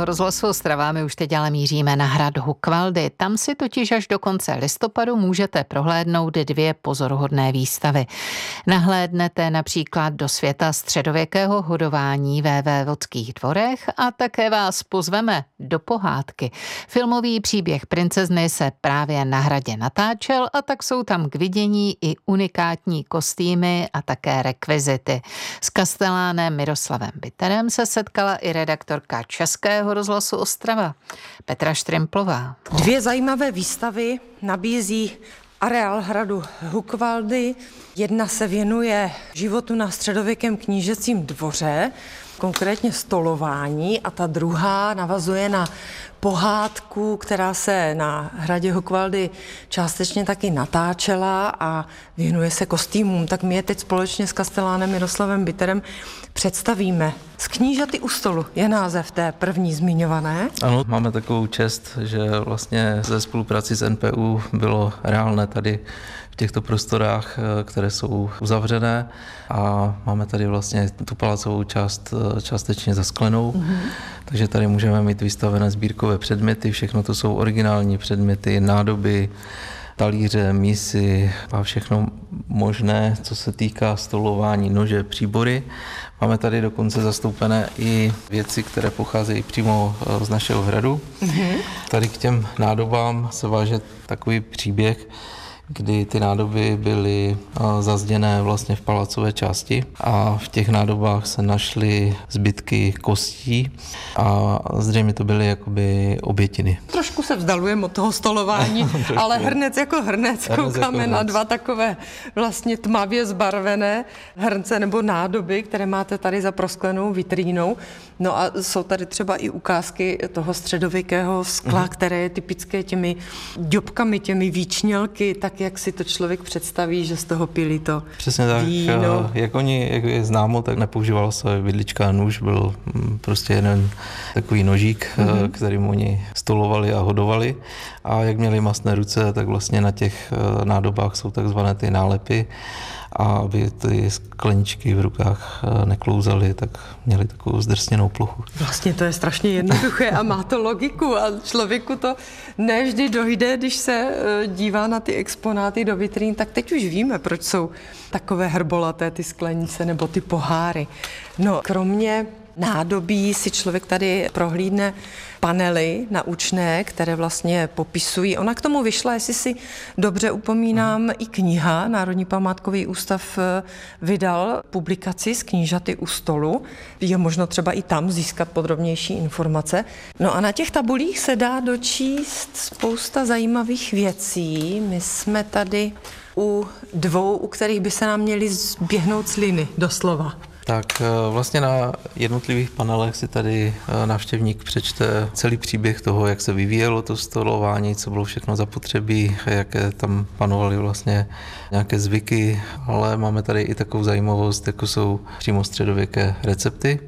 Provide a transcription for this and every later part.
rozhlasu Ostrava my už teď ale míříme na hrad Hukvaldy. Tam si totiž až do konce listopadu můžete prohlédnout 2 pozoruhodné výstavy. Nahlédnete například do světa středověkého hodování ve vévodských dvorech a také vás pozveme do pohádky. Filmový příběh princezny se právě na hradě natáčel a tak jsou tam k vidění i unikátní kostýmy a také rekvizity. S kastelánem Miroslavem Bitterem se setkala i redaktorka Českého rozhlasu Ostrava Petra Štrimplová. 2 zajímavé výstavy nabízí areál hradu Hukvaldy. Jedna se věnuje životu na středověkém knížecím dvoře, konkrétně stolování, a ta druhá navazuje na pohádku, která se na hradě Hukvaldy částečně taky natáčela a věnuje se kostýmům. Tak my je teď společně s kastelánem Miroslavem Bitterem představíme. Z knížaty u stolu je název té první zmiňované. Ano, máme takovou čest, že vlastně ze spolupráci s NPU bylo reálné tady v těchto prostorách, které jsou uzavřené, a máme tady vlastně tu palácovou část částečně zasklenou, takže tady můžeme mít vystavené sbírkové předměty, všechno to jsou originální předměty, nádoby, talíře, mísy a všechno možné, co se týká stolování, nože, příbory. Máme tady dokonce zastoupené i věci, které pocházejí přímo z našeho hradu. Tady k těm nádobám se váže takový příběh, kdy ty nádoby byly zazděné vlastně v palácové části a v těch nádobách se našly zbytky kostí a zřejmě to byly jakoby obětiny. Trošku se vzdalujeme od toho stolování, ale hrnec jako hrnec. Koukáme jako na 2 takové vlastně tmavě zbarvené hrnce nebo nádoby, které máte tady za prosklenou vitrínou. No a jsou tady třeba i ukázky toho středověkého skla, které je typické těmi ďobkami, těmi výčnělky, tak jak si to člověk představí, že z toho pili to přesně tak, víno. Jak je známo, tak nepoužíval se vidlička a nůž, byl prostě jeden takový nožík, kterým oni stolovali a hodovali, a jak měli mastné ruce, tak vlastně na těch nádobách jsou takzvané ty nálepy, a aby ty skleničky v rukách neklouzaly, tak měli takovou zdrsněnou plochu. Vlastně to je strašně jednoduché a má to logiku a člověku to nevždy dojde, když se dívá na ty exponáty do vitrín, tak teď už víme, proč jsou takové hrbolaté ty sklenice nebo ty poháry. No, kromě nádobí si člověk tady prohlídne panely naučné, které vlastně popisují. Ona k tomu vyšla, jestli si dobře upomínám, i kniha. Národní památkový ústav vydal publikaci z knížaty u stolu. Je možno třeba i tam získat podrobnější informace. No a na těch tabulích se dá dočíst spousta zajímavých věcí. My jsme tady u 2, u kterých by se nám měly zběhnout sliny, doslova. Tak vlastně na jednotlivých panelech si tady návštěvník přečte celý příběh toho, jak se vyvíjelo to stolování, co bylo všechno zapotřebí, jaké tam panovaly vlastně nějaké zvyky, ale máme tady i takovou zajímavost, jako jsou přímo středověké recepty.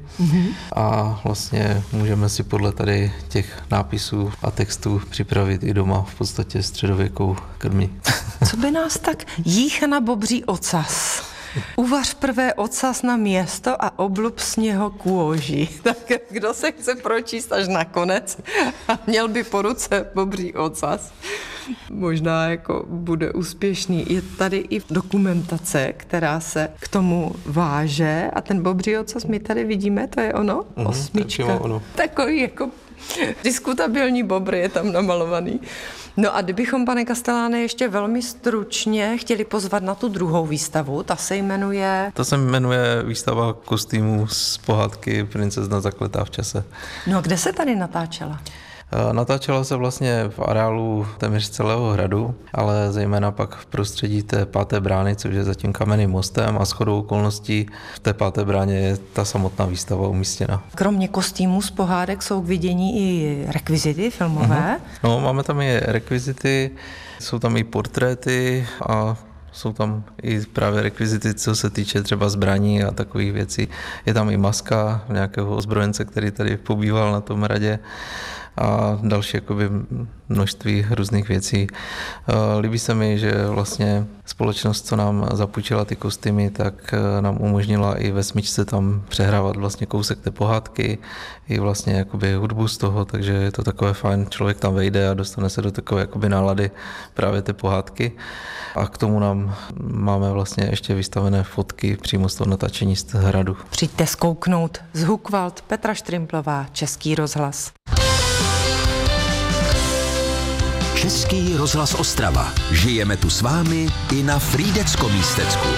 A vlastně můžeme si podle tady těch nápisů a textů připravit i doma v podstatě středověkou krmni. Co by nás tak jícha na bobří ocas? Uvař prvé ocas na město a oblub z něho kůži. Tak kdo se chce pročíst až nakonec a měl by po ruce bobří ocas, možná jako bude úspěšný. Je tady i dokumentace, která se k tomu váže, a ten bobří ocas my tady vidíme, to je ono, 8. Ono. Takový jako diskutabilní bobr je tam namalovaný. No a kdybychom, pane Kasteláne, ještě velmi stručně chtěli pozvat na tu druhou výstavu, ta se jmenuje... To se jmenuje výstava kostýmů z pohádky Princezna zakletá v čase. No kde se tady natáčela? Natáčela se vlastně v areálu téměř celého hradu, ale zejména pak v prostředí té 5. brány, což je za tím kamenným mostem, a shodou okolností v té 5. bráně je ta samotná výstava umístěna. Kromě kostýmů z pohádek jsou k vidění i rekvizity filmové? No, máme tam i rekvizity, jsou tam i portréty a jsou tam i právě rekvizity, co se týče třeba zbraní a takových věcí. Je tam i maska nějakého ozbrojence, který tady pobýval na tom hradě. a další jakoby množství různých věcí. Líbí se mi, že vlastně společnost, co nám zapůjčila ty kostýmy, tak nám umožnila i ve smyčce tam přehrávat vlastně kousek té pohádky, i vlastně jakoby hudbu z toho, takže je to takové fajn, člověk tam vejde a dostane se do takové jakoby nálady právě té pohádky. A k tomu nám máme vlastně ještě vystavené fotky přímo z toho natáčení z hradu. Přijďte zkouknout. Z Hucvald, Petra Štrimplová, Český rozhlas. Český rozhlas Ostrava. Žijeme tu s vámi i na Frýdecko-Místecku.